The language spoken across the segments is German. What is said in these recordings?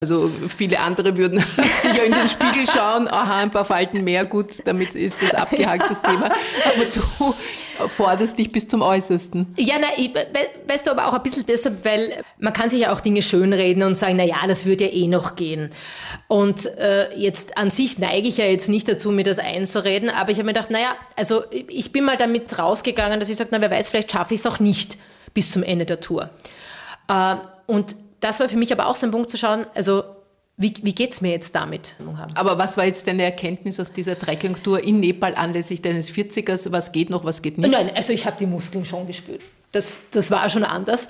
Also viele andere würden sicher in den Spiegel schauen, aha, ein paar Falten mehr, gut, damit ist das abgehakt, das Thema. Aber du forderst dich bis zum Äußersten. Ja, weißt du, aber auch ein bisschen deshalb, weil man kann sich ja auch Dinge schönreden und sagen, das würde ja eh noch gehen. Und jetzt an sich neige ich ja jetzt nicht dazu, mir das einzureden, aber ich habe mir gedacht, also ich bin mal damit rausgegangen, dass ich sage, wer weiß, vielleicht schaffe ich es auch nicht bis zum Ende der Tour. Und das war für mich aber auch so ein Punkt zu schauen, also wie geht's mir jetzt damit? Aber was war jetzt deine Erkenntnis aus dieser Trekkingtour in Nepal anlässlich deines 40ers? Was geht noch, was geht nicht? Nein, also ich habe die Muskeln schon gespürt. Das war schon anders.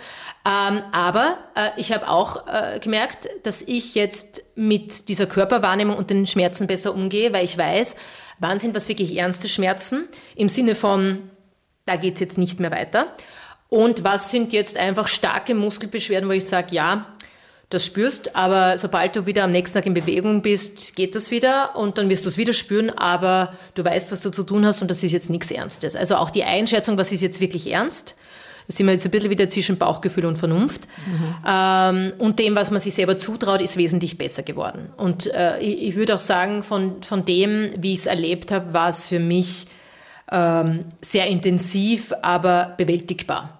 Aber ich habe auch gemerkt, dass ich jetzt mit dieser Körperwahrnehmung und den Schmerzen besser umgehe, weil ich weiß, wann sind was wirklich ernste Schmerzen im Sinne von, da geht's jetzt nicht mehr weiter. Und was sind jetzt einfach starke Muskelbeschwerden, wo ich sage, ja, das spürst, aber sobald du wieder am nächsten Tag in Bewegung bist, geht das wieder und dann wirst du es wieder spüren, aber du weißt, was du zu tun hast und das ist jetzt nichts Ernstes. Also auch die Einschätzung, was ist jetzt wirklich ernst, da sind wir jetzt ein bisschen wieder zwischen Bauchgefühl und Vernunft. Und dem, was man sich selber zutraut, ist wesentlich besser geworden. Und ich würde auch sagen, von dem, wie ich es erlebt habe, war es für mich sehr intensiv, aber bewältigbar.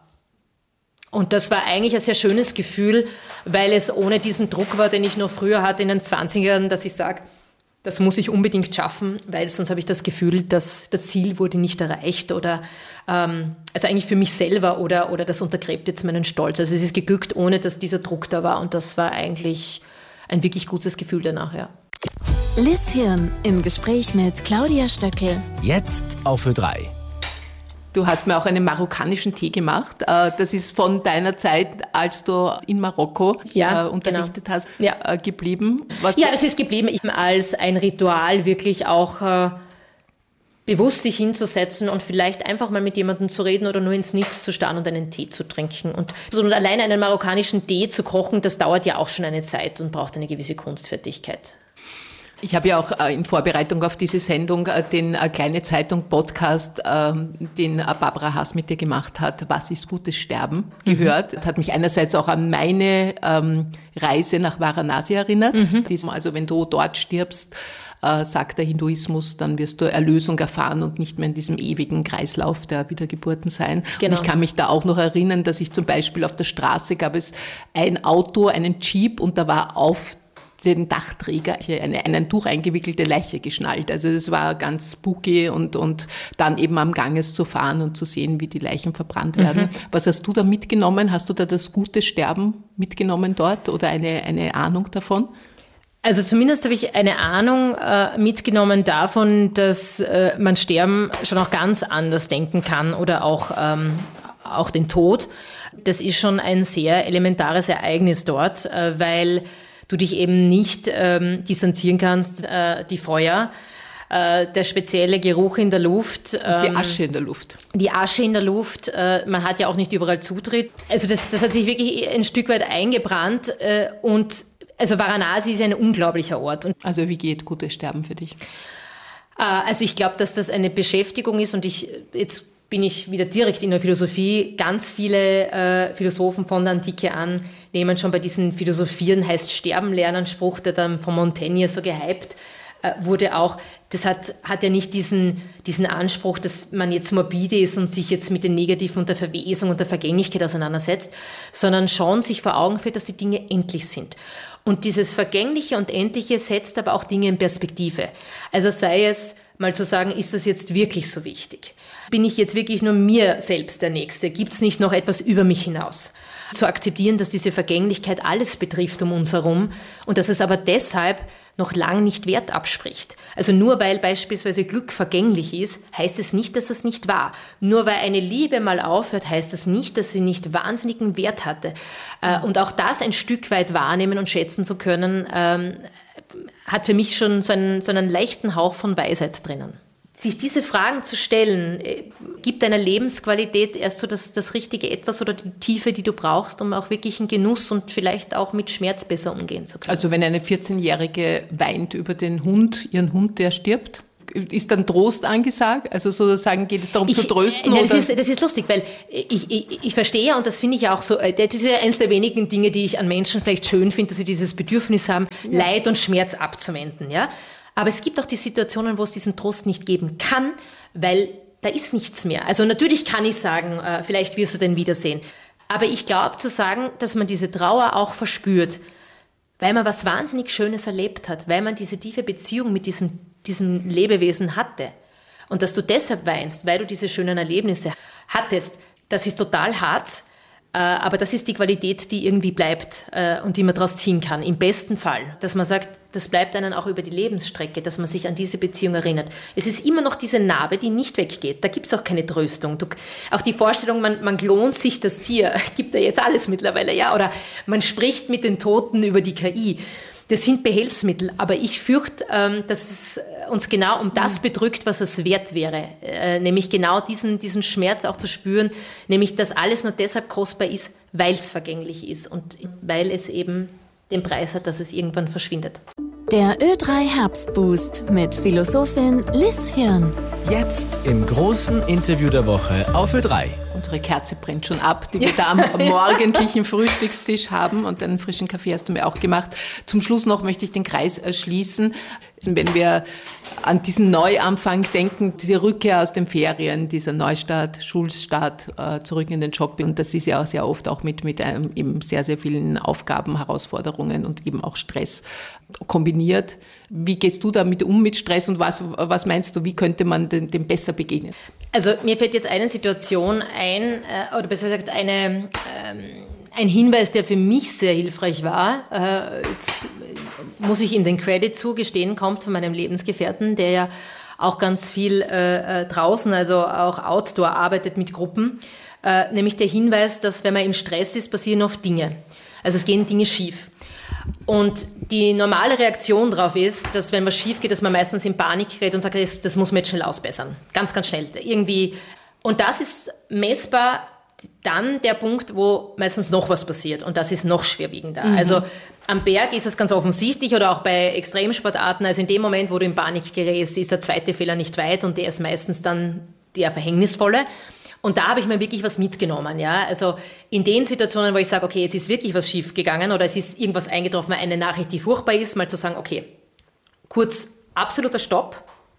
Und das war eigentlich ein sehr schönes Gefühl, weil es ohne diesen Druck war, den ich noch früher hatte in den 20ern, dass ich sage, das muss ich unbedingt schaffen, weil sonst habe ich das Gefühl, dass das Ziel wurde nicht erreicht oder also eigentlich für mich selber oder das untergräbt jetzt meinen Stolz. Also es ist geglückt, ohne dass dieser Druck da war und das war eigentlich ein wirklich gutes Gefühl danach, ja. Liz Hirn im Gespräch mit Claudia Stöckel. Jetzt auf Ö3. Du hast mir auch einen marokkanischen Tee gemacht. Das ist von deiner Zeit, als du in Marokko unterrichtet hast, geblieben. Das ist geblieben, als ein Ritual wirklich auch bewusst sich hinzusetzen und vielleicht einfach mal mit jemandem zu reden oder nur ins Nichts zu starren und einen Tee zu trinken. Und alleine einen marokkanischen Tee zu kochen, das dauert ja auch schon eine Zeit und braucht eine gewisse Kunstfertigkeit. Ich habe ja auch in Vorbereitung auf diese Sendung den Kleine Zeitung Podcast, den Barbara Haas mit dir gemacht hat, Was ist gutes Sterben, gehört. Das hat mich einerseits auch an meine Reise nach Varanasi erinnert. Also wenn du dort stirbst, sagt der Hinduismus, dann wirst du Erlösung erfahren und nicht mehr in diesem ewigen Kreislauf der Wiedergeburten sein. Genau. Und ich kann mich da auch noch erinnern, dass ich zum Beispiel auf der Straße gab es ein Auto, einen Jeep und da war auf den Dachträger ein Tuch eingewickelte Leiche geschnallt. Also es war ganz spooky und dann eben am Ganges zu fahren und zu sehen, wie die Leichen verbrannt werden. Was hast du da mitgenommen? Hast du da das gute Sterben mitgenommen dort oder eine Ahnung davon? Also zumindest habe ich eine Ahnung mitgenommen davon, dass man Sterben schon auch ganz anders denken kann oder auch den Tod. Das ist schon ein sehr elementares Ereignis dort, weil du dich eben nicht distanzieren kannst, die Feuer, der spezielle Geruch in der Luft. Die Asche in der Luft. Die Asche in der Luft, man hat ja auch nicht überall Zutritt. Also das hat sich wirklich ein Stück weit eingebrannt also Varanasi ist ein unglaublicher Ort. Also wie geht gutes Sterben für dich? Also ich glaube, dass das eine Beschäftigung ist und jetzt bin ich wieder direkt in der Philosophie. Ganz viele Philosophen von der Antike an nehmen schon bei diesen Philosophieren, heißt Sterben lernen, Spruch, der dann von Montaigne so gehypt wurde auch. Das hat ja nicht diesen Anspruch, dass man jetzt morbide ist und sich jetzt mit den Negativen und der Verwesung und der Vergänglichkeit auseinandersetzt, sondern schon sich vor Augen führt, dass die Dinge endlich sind. Und dieses Vergängliche und Endliche setzt aber auch Dinge in Perspektive. Also sei es mal zu sagen, ist das jetzt wirklich so wichtig? Bin ich jetzt wirklich nur mir selbst der Nächste? Gibt es nicht noch etwas über mich hinaus? Zu akzeptieren, dass diese Vergänglichkeit alles betrifft um uns herum und dass es aber deshalb noch lang nicht Wert abspricht. Also nur weil beispielsweise Glück vergänglich ist, heißt es nicht, dass es nicht war. Nur weil eine Liebe mal aufhört, heißt das nicht, dass sie nicht wahnsinnigen Wert hatte. Und auch das ein Stück weit wahrnehmen und schätzen zu können, hat für mich schon so einen leichten Hauch von Weisheit drinnen. Sich diese Fragen zu stellen, gibt deiner Lebensqualität erst so das richtige Etwas oder die Tiefe, die du brauchst, um auch wirklich einen Genuss und vielleicht auch mit Schmerz besser umgehen zu können. Also wenn eine 14-Jährige weint über ihren Hund, der stirbt, ist dann Trost angesagt? Also sozusagen geht es darum zu trösten? Das ist lustig, weil ich verstehe, und das finde ich auch so, das ist ja eines der wenigen Dinge, die ich an Menschen vielleicht schön finde, dass sie dieses Bedürfnis haben, Leid und Schmerz abzuwenden. Ja? Aber es gibt auch die Situationen, wo es diesen Trost nicht geben kann, weil da ist nichts mehr. Also natürlich kann ich sagen, vielleicht wirst du den wiedersehen. Aber ich glaube zu sagen, dass man diese Trauer auch verspürt, weil man was wahnsinnig Schönes erlebt hat, weil man diese tiefe Beziehung mit diesem Lebewesen hatte. Und dass du deshalb weinst, weil du diese schönen Erlebnisse hattest, das ist total hart. Aber das ist die Qualität, die irgendwie bleibt und die man daraus ziehen kann, im besten Fall. Dass man sagt, das bleibt einem auch über die Lebensstrecke, dass man sich an diese Beziehung erinnert. Es ist immer noch diese Narbe, die nicht weggeht. Da gibt es auch keine Tröstung. Auch die Vorstellung, man klont sich das Tier, gibt ja jetzt alles mittlerweile, ja? Oder man spricht mit den Toten über die KI. Das sind Behelfsmittel, aber ich fürchte, dass es uns genau um das bedrückt, was es wert wäre. Nämlich genau diesen Schmerz auch zu spüren, nämlich dass alles nur deshalb kostbar ist, weil es vergänglich ist und weil es eben den Preis hat, dass es irgendwann verschwindet. Der Ö3 Herbstboost mit Philosophin Liz Hirn. Jetzt im großen Interview der Woche auf Ö3. Unsere Kerze brennt schon ab, die wir da am morgendlichen Frühstückstisch haben, und einen frischen Kaffee hast du mir auch gemacht. Zum Schluss noch möchte ich den Kreis schließen. Wenn wir an diesen Neuanfang denken, diese Rückkehr aus den Ferien, dieser Neustart, Schulstart, zurück in den Job, und das ist ja auch sehr oft auch mit eben sehr, sehr vielen Aufgaben, Herausforderungen und eben auch Stress kombiniert. Wie gehst du damit um mit Stress, und was meinst du, wie könnte man dem besser begegnen? Also mir fällt jetzt eine Situation ein, oder besser gesagt ein Hinweis, der für mich sehr hilfreich war. Jetzt muss ich ihm den Credit zugestehen, kommt von meinem Lebensgefährten, der ja auch ganz viel draußen, also auch Outdoor arbeitet mit Gruppen. Nämlich der Hinweis, dass wenn man im Stress ist, passieren oft Dinge. Also es gehen Dinge schief. Und die normale Reaktion darauf ist, dass wenn was schief geht, dass man meistens in Panik gerät und sagt, das muss man jetzt schnell ausbessern. Ganz, ganz schnell. Irgendwie. Und das ist messbar dann der Punkt, wo meistens noch was passiert. Und das ist noch schwerwiegender. Mhm. Also am Berg ist es ganz offensichtlich, oder auch bei Extremsportarten. Also in dem Moment, wo du in Panik gerätst, ist der zweite Fehler nicht weit, und der ist meistens dann der verhängnisvolle. Und da habe ich mir wirklich was mitgenommen, ja. Also in den Situationen, wo ich sage, okay, jetzt ist wirklich was schief gegangen oder es ist irgendwas eingetroffen, eine Nachricht, die furchtbar ist, mal zu sagen, okay, kurz, absoluter Stopp.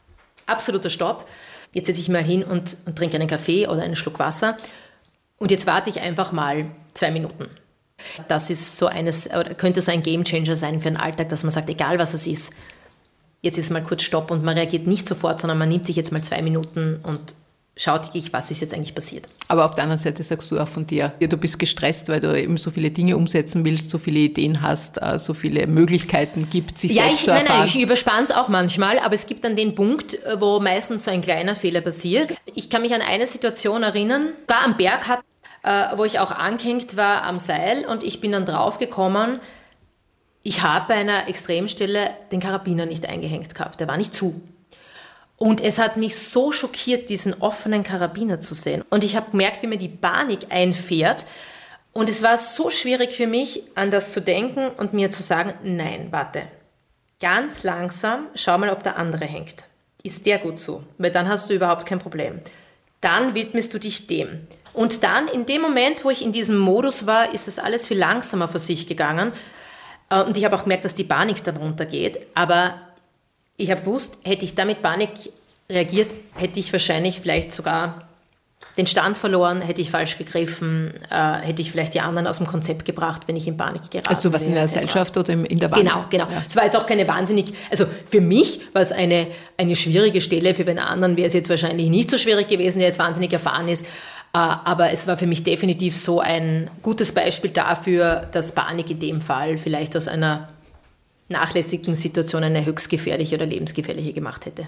Jetzt setze ich mal hin und trinke einen Kaffee oder einen Schluck Wasser, und jetzt warte ich einfach mal 2 Minuten. Das ist so oder könnte so ein Gamechanger sein für den Alltag, dass man sagt, egal was es ist, jetzt ist mal kurz Stopp, und man reagiert nicht sofort, sondern man nimmt sich jetzt mal 2 Minuten und schaut wirklich, was ist jetzt eigentlich passiert. Aber auf der anderen Seite sagst du auch von dir, du bist gestresst, weil du eben so viele Dinge umsetzen willst, so viele Ideen hast, so viele Möglichkeiten gibt, sich selbst zu erfahren. Nein, ich überspanne es auch manchmal, aber es gibt dann den Punkt, wo meistens so ein kleiner Fehler passiert. Ich kann mich an eine Situation erinnern, gar am Berg, wo ich auch angehängt war am Seil, und ich bin dann draufgekommen, ich habe bei einer Extremstelle den Karabiner nicht eingehängt gehabt, der war nicht zu. Und es hat mich so schockiert, diesen offenen Karabiner zu sehen. Und ich habe gemerkt, wie mir die Panik einfährt. Und es war so schwierig für mich, an das zu denken und mir zu sagen, nein, warte, ganz langsam, schau mal, ob der andere hängt. Ist der gut zu? Weil dann hast du überhaupt kein Problem. Dann widmest du dich dem. Und dann, in dem Moment, wo ich in diesem Modus war, ist das alles viel langsamer vor sich gegangen. Und ich habe auch gemerkt, dass die Panik dann runtergeht. Aber ich habe gewusst, hätte ich da mit Panik reagiert, hätte ich wahrscheinlich vielleicht sogar den Stand verloren, hätte ich falsch gegriffen, hätte ich vielleicht die anderen aus dem Konzept gebracht, wenn ich in Panik geraten wäre. Also du warst in der Seilschaft oder in der Wand? Genau. Es war jetzt auch keine also für mich war es eine schwierige Stelle, für den anderen wäre es jetzt wahrscheinlich nicht so schwierig gewesen, der jetzt wahnsinnig erfahren ist. Aber es war für mich definitiv so ein gutes Beispiel dafür, dass Panik in dem Fall vielleicht aus einer nachlässigen Situation eine höchst gefährliche oder lebensgefährliche gemacht hätte.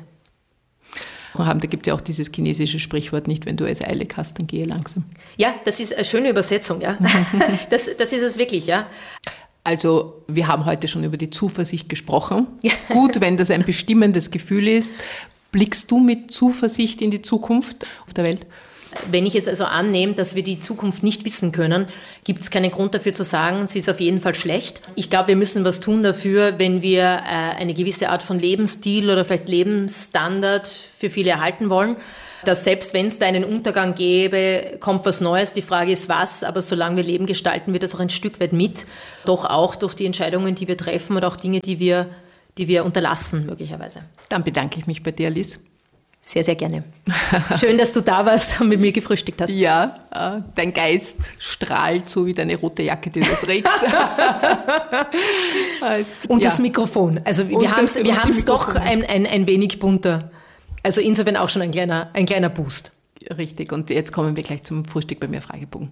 Da gibt es ja auch dieses chinesische Sprichwort, nicht wenn du es eilig hast, dann gehe langsam. Ja, das ist eine schöne Übersetzung, ja. Das ist es wirklich, ja. Also wir haben heute schon über die Zuversicht gesprochen. Gut, wenn das ein bestimmendes Gefühl ist. Blickst du mit Zuversicht in die Zukunft auf der Welt? wenn ich es also annehme, dass wir die Zukunft nicht wissen können, gibt es keinen Grund dafür zu sagen, sie ist auf jeden Fall schlecht. Ich glaube, wir müssen was tun dafür, wenn wir eine gewisse Art von Lebensstil oder vielleicht Lebensstandard für viele erhalten wollen. Dass selbst wenn es da einen Untergang gäbe, kommt was Neues. Die Frage ist was, aber solange wir Leben gestalten wir das auch ein Stück weit mit. Doch auch durch die Entscheidungen, die wir treffen oder auch Dinge, die wir unterlassen möglicherweise. Dann bedanke ich mich bei dir, Liz. Sehr, sehr gerne. Schön, dass du da warst und mit mir gefrühstückt hast. Ja, dein Geist strahlt so wie deine rote Jacke, die du trägst. Und das Mikrofon. Also wir haben es doch ein wenig bunter. Also insofern auch schon ein kleiner Boost. Richtig, und jetzt kommen wir gleich zum Frühstück bei mir Fragebogen.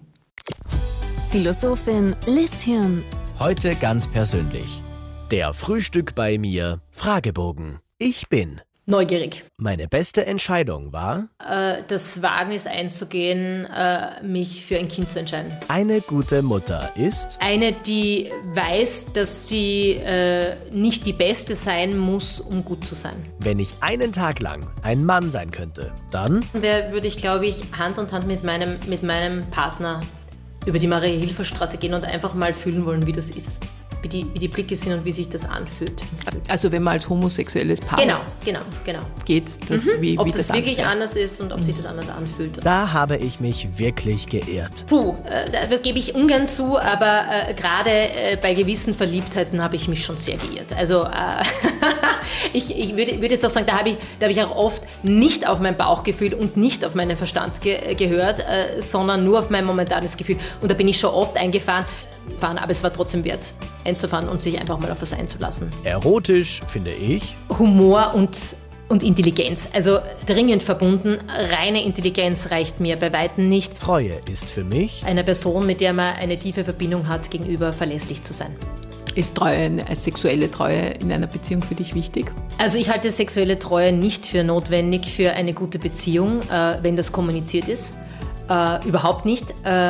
Philosophin Liz Hirn. Heute ganz persönlich. Der Frühstück bei mir Fragebogen. Ich bin neugierig. Meine beste Entscheidung war, das Wagnis einzugehen, mich für ein Kind zu entscheiden. eine gute Mutter ist, Eine, die weiß, dass sie nicht die Beste sein muss, um gut zu sein. wenn ich einen Tag lang ein Mann sein könnte, dann Würde ich, glaube ich, Hand in Hand mit meinem Partner über die Maria-Hilfer-Straße gehen und einfach mal fühlen wollen, wie das ist. Wie die Blicke sind und wie sich das anfühlt. Also wenn man als homosexuelles Paar Genau. geht, wie Ob wie das das wirklich aussieht. anders ist und ob sich das anders anfühlt. da habe ich mich wirklich geehrt. Das gebe ich ungern zu, aber gerade bei gewissen Verliebtheiten habe ich mich schon sehr geirrt. Also ich würde jetzt auch sagen, da habe ich auch oft nicht auf mein Bauchgefühl und nicht auf meinen Verstand gehört, sondern nur auf mein momentanes Gefühl. Und da bin ich schon oft eingefahren, aber es war trotzdem wert, einzufahren und sich einfach mal auf was einzulassen. Erotisch finde ich, Humor und Intelligenz, also dringend verbunden. Reine Intelligenz reicht mir bei Weitem nicht. Treue ist für mich, Einer Person, mit der man eine tiefe Verbindung hat, gegenüber verlässlich zu sein. Ist sexuelle Treue in einer Beziehung für dich wichtig? Also ich halte sexuelle Treue nicht für notwendig für eine gute Beziehung, wenn das kommuniziert ist. Überhaupt nicht,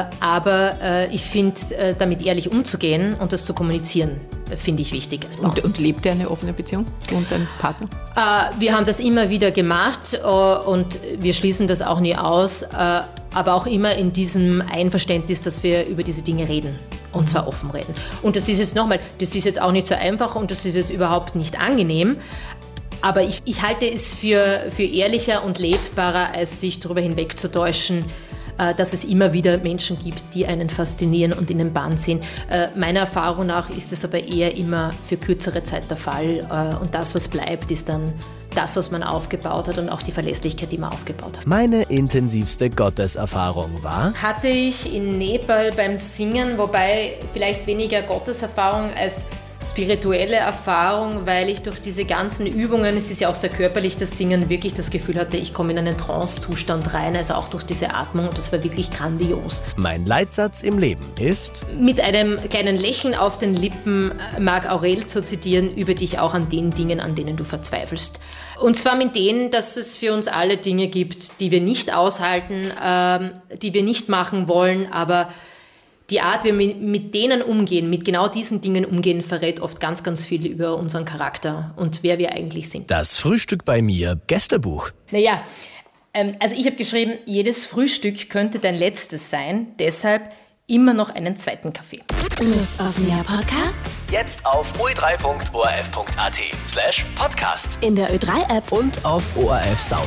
aber ich finde, damit ehrlich umzugehen und das zu kommunizieren, finde ich wichtig. Und lebt ihr eine offene Beziehung, du und dein Partner? Wir haben das immer wieder gemacht und wir schließen das auch nie aus, aber auch immer in diesem Einverständnis, dass wir über diese Dinge reden. Und zwar offen reden. Und das ist jetzt nochmal, das ist jetzt auch nicht so einfach und das ist jetzt überhaupt nicht angenehm. Aber ich halte es für ehrlicher und lebbarer, als sich darüber hinwegzutäuschen, dass es immer wieder Menschen gibt, die einen faszinieren und in den Bann ziehen. Meiner Erfahrung nach ist es aber eher immer für kürzere Zeit der Fall. Und das, was bleibt, ist dann das, was man aufgebaut hat und auch die Verlässlichkeit, die man aufgebaut hat. meine intensivste Gotteserfahrung war, Hatte ich in Nepal beim Singen, wobei vielleicht weniger Gotteserfahrung als spirituelle Erfahrung, weil ich durch diese ganzen Übungen, es ist ja auch sehr körperlich, das Singen, wirklich das Gefühl hatte, ich komme in einen Trance-Zustand rein, also auch durch diese Atmung und das war wirklich grandios. mein Leitsatz im Leben ist, Mit einem kleinen Lächeln auf den Lippen Marc Aurel zu zitieren, übe dich auch an den Dingen, an denen du verzweifelst. Und zwar mit denen, dass es für uns alle Dinge gibt, die wir nicht aushalten, die wir nicht machen wollen, aber die Art, wie wir mit denen umgehen, mit genau diesen Dingen umgehen, verrät oft ganz, ganz viel über unseren Charakter und wer wir eigentlich sind. das Frühstück bei mir Gästebuch. Naja, also ich habe geschrieben, jedes Frühstück könnte dein letztes sein, deshalb immer noch einen zweiten Kaffee. Lust auf mehr Podcasts? Jetzt auf oi3.orf.at/podcast In der Ö3-App und auf ORF Sound.